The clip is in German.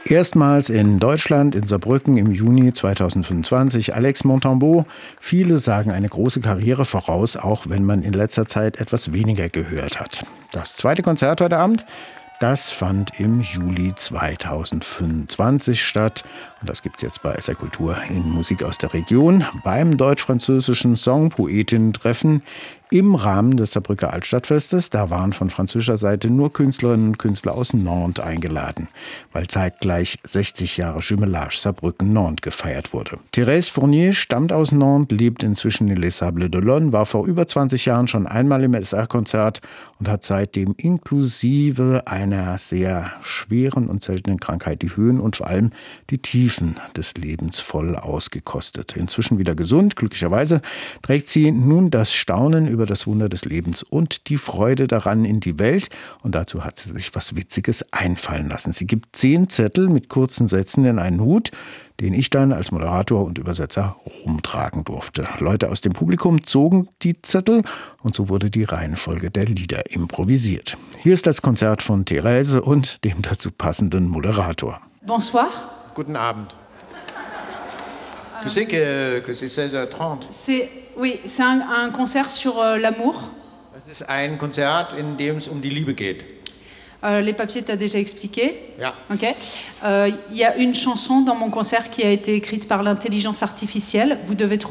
Erstmals in Deutschland, in Saarbrücken im Juni 2025, Alex Montambeau. Viele sagen eine große Karriere voraus, auch wenn man in letzter Zeit etwas weniger gehört hat. Das zweite Konzert heute Abend, das fand im Juli 2025 statt. Und das gibt es jetzt bei SR Kultur in Musik aus der Region beim deutsch-französischen Songpoetinnen-Treffen im Rahmen des Saarbrücker Altstadtfestes. Da waren von französischer Seite nur Künstlerinnen und Künstler aus Nantes eingeladen, weil zeitgleich 60 Jahre Jumelage Saarbrücken-Nantes gefeiert wurde. Thérèse Fournier stammt aus Nantes, lebt inzwischen in Les Sables d'Olonne, war vor über 20 Jahren schon einmal im SR-Konzert und hat seitdem inklusive einer sehr schweren und seltenen Krankheit die Höhen und vor allem die Tiefen des Lebens voll ausgekostet. Inzwischen wieder gesund, glücklicherweise trägt sie nun das Staunen über das Wunder des Lebens und die Freude daran in die Welt. Und dazu hat sie sich was Witziges einfallen lassen. Sie gibt 10 Zettel mit kurzen Sätzen in einen Hut, den ich dann als Moderator und Übersetzer rumtragen durfte. Leute aus dem Publikum zogen die Zettel und so wurde die Reihenfolge der Lieder improvisiert. Hier ist das Konzert von Thérèse und dem dazu passenden Moderator. Bonsoir. Guten Abend. Tu sais que c'est 16h30. Oui, c'est un concert sur l'amour. Es ist ein Konzert, in dem es um die Liebe geht. Les papiers, t'as déjà expliqué. Ja. Ok. Y a une chanson dans mon concert qui a été écrite par l'intelligence artificielle. Vous devez trouver